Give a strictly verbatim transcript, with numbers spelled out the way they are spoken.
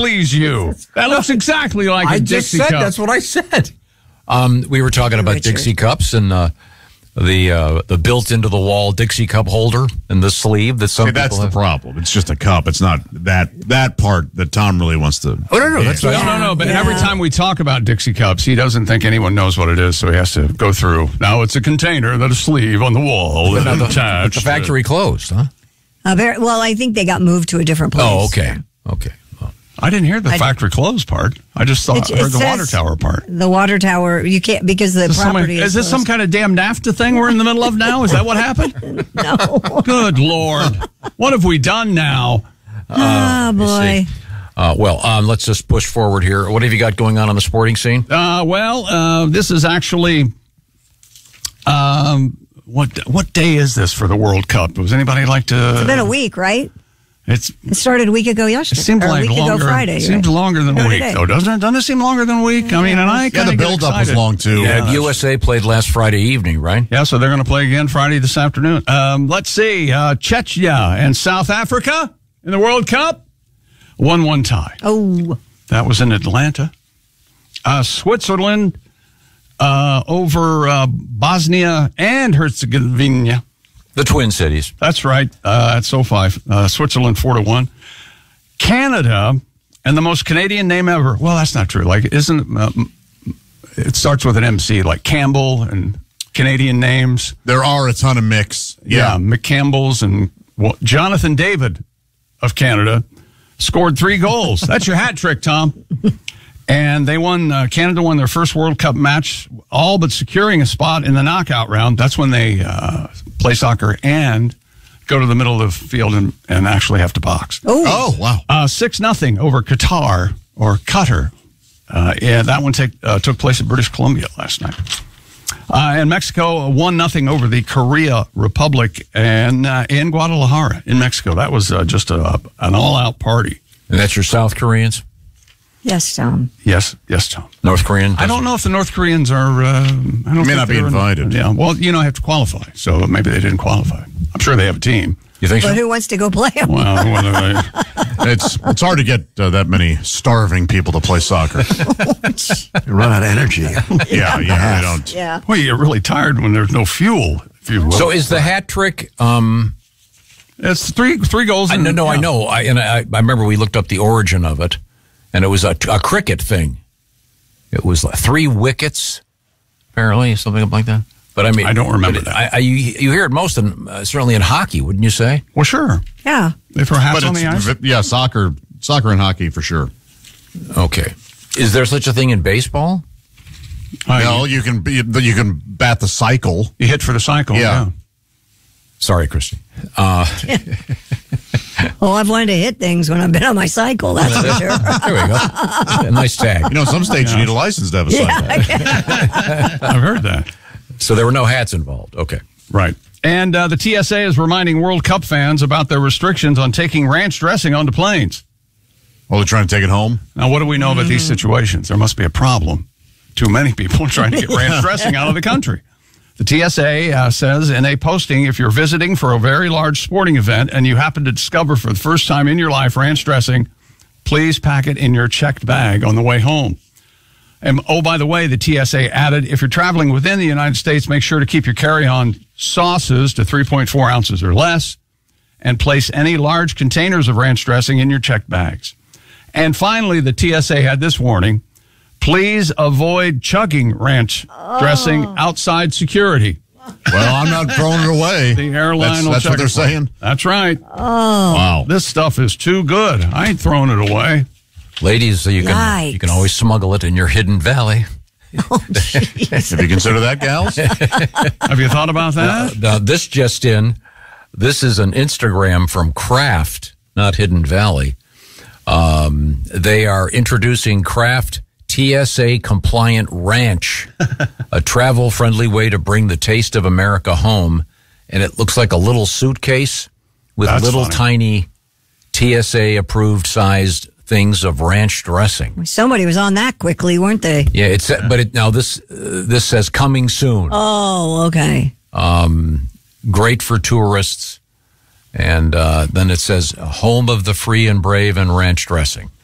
please you. That looks exactly like I a just Dixie said cup. that's what I said. Um, we were talking about Richard. Dixie cups and uh, the uh, the built into the wall Dixie cup holder and the sleeve that some See, people that's the have. problem. It's just a cup. It's not that that part that Tom really wants to. Oh no, no, that's No, right. no, no. But Yeah. every time we talk about Dixie cups, he doesn't think anyone knows what it is, so he has to go through. Now it's a container that a sleeve on the wall But is now the, attached. but the factory closed, huh? Uh, very, well, I think they got moved to a different place. Oh, okay, okay. I didn't hear the I- factory closed part. I just thought, It- it heard the says- water tower part. The water tower, you can't, because the Is, property somebody- is. is this some kind of damn NAFTA thing we're in the middle of now? Is that what happened? No. Good Lord. What have we done now? Oh, boy. Uh, well, um, let's just push forward here. What have you got going on on the sporting scene? Uh, well, uh, this is actually. Um, what what day is this for the World Cup? Does anybody like to? It's been a week, right? It's It started a week ago It yesterday. seems or a like week longer. ago Friday. It seems right? longer than a No, week, today. though, doesn't it? Doesn't it seem longer than a week? I mean, and I Yeah, kind the of build-up was long too. Yeah, U S A played last Friday evening, right? Yeah, so they're going to play again Friday this afternoon. Um, let's see, uh, Czechia and South Africa in the World Cup, one one tie. Oh, That was in Atlanta. Uh, Switzerland uh, over uh, Bosnia and Herzegovina. The Twin Cities. That's right. Uh, at SoFi, uh, Switzerland four to one. Canada, and the most Canadian name ever. Well, that's not true. Like, isn't uh, it starts with an M C, like Campbell and Canadian names? There are a ton of mix. Yeah, Yeah. McCampbell's and well, Jonathan David of Canada scored three goals. That's your hat trick, Tom. And they won. Uh, Canada won their first World Cup match, all but securing a spot in the knockout round. That's when they uh, play soccer and go to the middle of the field and, and actually have to box. oh, Oh, wow. Uh, six nothing over Qatar or Qatar. Uh, yeah, that one take, uh, took place in British Columbia last night. Uh, and Mexico one nothing over the Korea Republic and uh, in Guadalajara in Mexico. That was uh, just a, an all out party. And that's your South Koreans? yes, Tom. Yes, yes, Tom. North Korean? I don't know if the North Koreans are. Uh, I don't May think not be they're in- invited. yeah, well, you know, I have to qualify, so maybe they didn't qualify. I'm sure they have a team. You think But so? who wants to go play them? Well, whether they, It's it's hard to get uh, that many starving people to play soccer. They run out of energy. yeah, yeah, they don't. Yeah. well, you get really tired when there's no fuel. If you will. So is the hat trick? Um, it's three three goals. I and- no, no, I yeah. know. I and I, I remember we looked up the origin of it, and it was a, a cricket thing. It was like three wickets, apparently, something like that. But I mean, I don't remember but that. I, I, you, you hear it most, in, uh, certainly in hockey, wouldn't you say? Well, sure. Yeah. They throw hats But on the ice. it's yeah, soccer, soccer and hockey for sure. Okay. Is there such a thing in baseball? Uh, No, you, you can be, you can bat the cycle. you hit for the cycle. Yeah. Yeah. Sorry, Christy. Uh, Well, I've learned to hit things when I've been on my cycle, that's for sure. there we go. A nice tag. You know, in some states you need a license to have a cycle. I've heard that. So there were no hats involved. Okay. Right. And uh, the T S A is reminding World Cup fans about their restrictions on taking ranch dressing onto planes. Well, they're trying to take it home. Now, what do we know about these situations? There must be a problem. Too many people trying to get ranch dressing out of the country. The T S A uh, says in a posting, if you're visiting for a very large sporting event and you happen to discover for the first time in your life ranch dressing, please pack it in your checked bag on the way home. And oh, by the way, the T S A added, if you're traveling within the United States, make sure to keep your carry-on sauces to three point four ounces or less and place any large containers of ranch dressing in your checked bags. And finally, the T S A had this warning. Please avoid chugging ranch oh. dressing outside security. Well, I'm not throwing it away. The airline That's, will that's check what they're it for you. saying. That's right. Oh. Wow. This stuff is too good. I ain't throwing it away. Ladies, you can Yikes. you can always smuggle it in your hidden valley. Oh, jeez. Have you considered that, gals? Have you thought about that? Now, this just in, this is an Instagram from Kraft, not Hidden Valley. Um, they are introducing Kraft T S A compliant ranch, a travel friendly way to bring the taste of America home. And it looks like a little suitcase with That's little funny. tiny T S A approved sized things of ranch dressing. Somebody was on that quickly, weren't they? Yeah, it's but it, now this uh, this says coming soon. Oh, okay. Um, great for tourists. And uh, then it says home of the free and brave and ranch dressing.